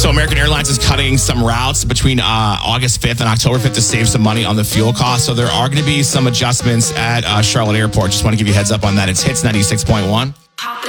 So American Airlines is cutting some routes between August 5th and October 5th to save some money on the fuel cost. So there are going to be some adjustments at Charlotte Airport. Just want to give you a heads up on that. It's Hits 96.1.